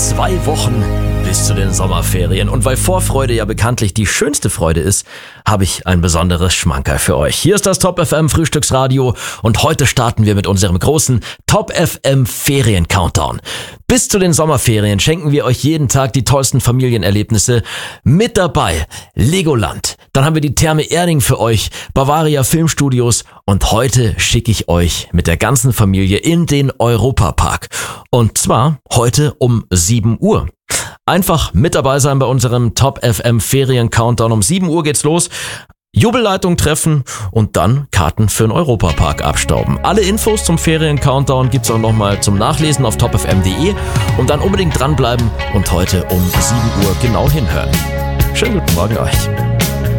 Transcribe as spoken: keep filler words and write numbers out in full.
Zwei Wochen bis zu den Sommerferien. Und weil Vorfreude ja bekanntlich die schönste Freude ist, habe ich ein besonderes Schmankerl für euch. Hier ist das Top F M Frühstücksradio und heute starten wir mit unserem großen Top F M Ferien Countdown. Bis zu den Sommerferien schenken wir euch jeden Tag die tollsten Familienerlebnisse. Mit dabei Legoland. Dann haben wir die Therme Erding für euch, Bavaria Filmstudios und heute schicke ich euch mit der ganzen Familie in den Europapark. Und zwar heute um sieben Uhr. Einfach mit dabei sein bei unserem Top F M Ferien Countdown. Um sieben Uhr geht's los. Jubelleitung treffen und dann Karten für den Europapark abstauben. Alle Infos zum Ferien-Countdown gibt's auch nochmal zum Nachlesen auf top f m punkt d e und dann unbedingt dranbleiben und heute um sieben Uhr genau hinhören. Schönen guten Morgen euch.